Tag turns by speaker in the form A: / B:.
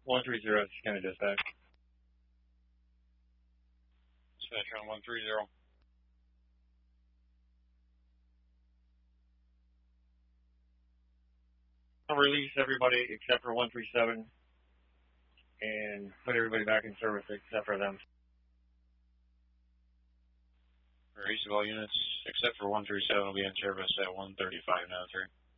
A: 130, just kind of dispatch.
B: Dispatch on 130.
A: I'll release everybody except for 137 and put everybody back in service except for them.
B: Release all units except for 137 will be in service at 135 now, sir.